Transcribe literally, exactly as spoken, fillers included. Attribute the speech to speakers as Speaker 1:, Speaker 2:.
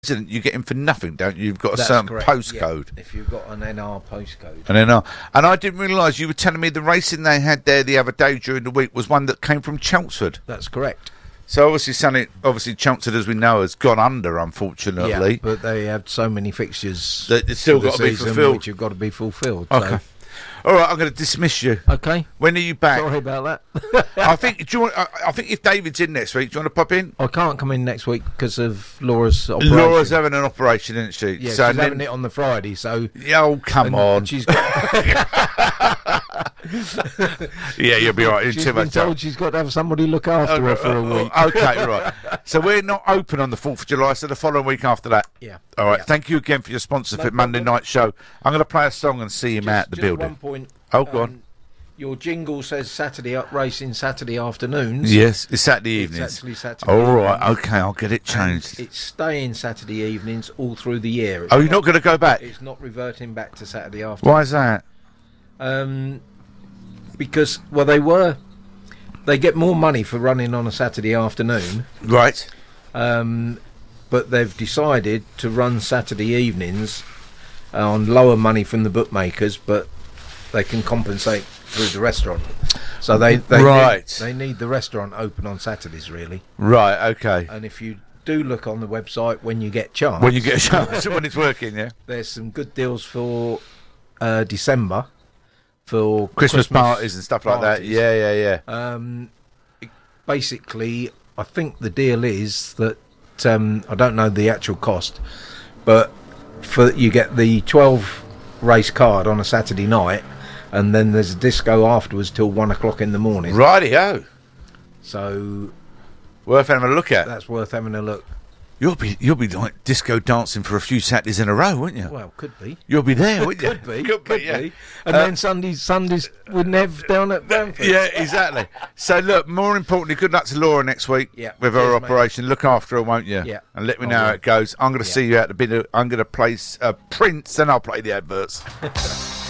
Speaker 1: You get in for nothing, don't you? You've got a
Speaker 2: That's
Speaker 1: certain
Speaker 2: correct,
Speaker 1: postcode.
Speaker 2: yeah, if you've got an N R postcode.
Speaker 1: An N R. And I didn't realise you were telling me the racing they had there the other day during the week was one that came from Chelmsford.
Speaker 2: That's correct.
Speaker 1: So obviously, Sonny, obviously Chelmsford, as we know, has gone under, unfortunately.
Speaker 2: Yeah, but they have so many fixtures
Speaker 1: that it's still
Speaker 2: for the
Speaker 1: got to be
Speaker 2: season
Speaker 1: fulfilled.
Speaker 2: Which you've got to be fulfilled.
Speaker 1: Okay.
Speaker 2: So.
Speaker 1: All right, I'm going to dismiss you.
Speaker 2: Okay.
Speaker 1: When are you back?
Speaker 2: Sorry about that.
Speaker 1: I think. Do you want? I, I think if David's in next week, do you want to pop in?
Speaker 2: I can't come in next week because of Laura's operation.
Speaker 1: Laura's having an operation, isn't she?
Speaker 2: Yeah,
Speaker 1: so
Speaker 2: she's
Speaker 1: then,
Speaker 2: having it on the Friday. So.
Speaker 1: Oh, come
Speaker 2: and,
Speaker 1: on.
Speaker 2: And she's got.
Speaker 1: Yeah, you'll be all right.
Speaker 2: She's
Speaker 1: too
Speaker 2: been
Speaker 1: much
Speaker 2: told
Speaker 1: time.
Speaker 2: she's got to have somebody look after her for a week.
Speaker 1: Okay, right. So we're not open on the fourth of July, so the following week after that.
Speaker 2: Yeah.
Speaker 1: All right.
Speaker 2: Yeah.
Speaker 1: Thank you again for your sponsorship,
Speaker 2: No
Speaker 1: Monday
Speaker 2: problem.
Speaker 1: night show. I'm going to play a song and see him
Speaker 2: Just-
Speaker 1: out the
Speaker 2: just
Speaker 1: building.
Speaker 2: One point.
Speaker 1: Oh, go on.
Speaker 2: um, Your jingle says Saturday up racing Saturday afternoons.
Speaker 1: Yes, it's Saturday
Speaker 2: It's
Speaker 1: evenings.
Speaker 2: actually Saturday.
Speaker 1: All right.
Speaker 2: evenings.
Speaker 1: Okay, I'll get it
Speaker 2: And
Speaker 1: changed.
Speaker 2: it's staying Saturday evenings all through the year. It's
Speaker 1: Oh, you're not going to go back?
Speaker 2: It's not reverting back to Saturday afternoon.
Speaker 1: Why is that?
Speaker 2: Um, because well, they were. They get more money for running on a Saturday afternoon,
Speaker 1: Right.
Speaker 2: um, but they've decided to run Saturday evenings uh, on lower money from the bookmakers, but they can compensate through the restaurant. So they they
Speaker 1: Right.
Speaker 2: need, they need the restaurant open on Saturdays really.
Speaker 1: Right. Okay.
Speaker 2: And if you do look on the website when you get chance,
Speaker 1: When you get a chance, when it's working, yeah.
Speaker 2: there's some good deals for uh, December for
Speaker 1: Christmas, parties and stuff like that.
Speaker 2: parties.
Speaker 1: Yeah, yeah, yeah.
Speaker 2: Um, it- basically, I think the deal is that um, I don't know the actual cost, but for you get the twelve race card on a Saturday night, and then there's a disco afterwards till one o'clock in the morning.
Speaker 1: Righty-o.
Speaker 2: So
Speaker 1: Worth having a look at.
Speaker 2: that's worth having a look.
Speaker 1: You'll be you'll be like disco dancing for a few Saturdays in a row, won't you?
Speaker 2: Well, could be.
Speaker 1: You'll be there, wouldn't you?
Speaker 2: Could be,
Speaker 1: Could,
Speaker 2: could
Speaker 1: be, yeah.
Speaker 2: be. And
Speaker 1: Uh,
Speaker 2: then Sundays, Sundays with Nev down at Bramford.
Speaker 1: Yeah, exactly. So look, more importantly, good luck to Laura next week
Speaker 2: Yeah.
Speaker 1: with her
Speaker 2: Cheers, mate.
Speaker 1: operation. Look after her, won't you?
Speaker 2: Yeah.
Speaker 1: And let me
Speaker 2: I
Speaker 1: know how
Speaker 2: will.
Speaker 1: it goes. I'm going to
Speaker 2: Yeah.
Speaker 1: see you at the bit. Of, I'm going to play uh, Prince, and I'll play the adverts.